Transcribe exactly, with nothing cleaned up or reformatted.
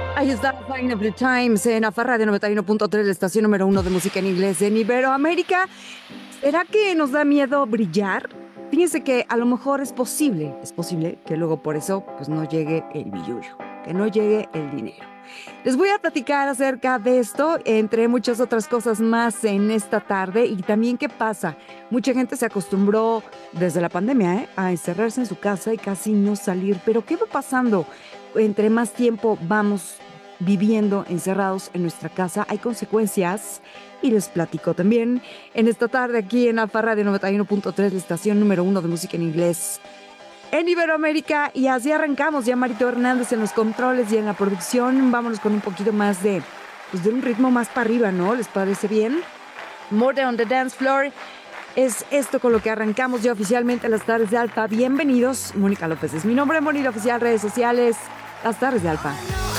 Ahí está Sign of the Times en Afa Radio noventa y uno punto tres, la estación número uno de música en inglés en Iberoamérica. ¿Será que nos da miedo brillar? Fíjense que a lo mejor es posible, es posible que luego por eso pues no llegue el billullo, que no llegue el dinero. Les voy a platicar acerca de esto, entre muchas otras cosas más en esta tarde, y también qué pasa. Mucha gente se acostumbró desde la pandemia ¿eh? a encerrarse en su casa y casi no salir, pero ¿qué va pasando? Entre más tiempo vamos viviendo encerrados en nuestra casa, hay consecuencias, y les platico también en esta tarde aquí en Alfa Radio noventa y uno punto tres, la estación número uno de música en inglés en Iberoamérica. Y así arrancamos, ya Marito Hernández en los controles y en la producción. Vámonos con un poquito más de, pues de un ritmo más para arriba, ¿no? ¿Les parece bien? More on the Dance Floor es esto con lo que arrancamos ya oficialmente las tardes de Alfa. Bienvenidos, Mónica López es mi nombre, Mónica Oficial, redes sociales, las tardes de Alfa.